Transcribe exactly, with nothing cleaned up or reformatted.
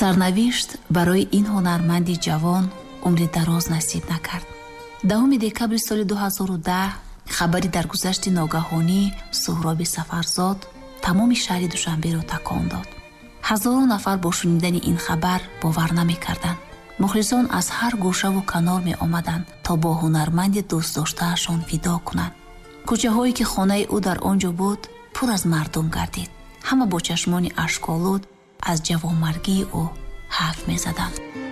сарнавишт барои ин ҳунарманди ҷавон умри дароз насиб накард. даҳуми декабри соли ду ҳазору даҳ хабари даргузашти ногаҳонии Суҳроби Сафарзод тамоми шаҳри Душанберо такон дод. ҳазорон нафар бо шунидани ин хабар бовар намекарданд. мухлисон аз ҳар гӯшаву канор меомаданд то бо ҳунарманди дӯстдоштаашон видо кунанд. кӯчаҳое ки хонаи ӯ дар он ҷо буд пур аз мардум гардид. ҳама бо чашмони ашколуд аз ҷавонмаргии ӯ ҳарф мезаданд.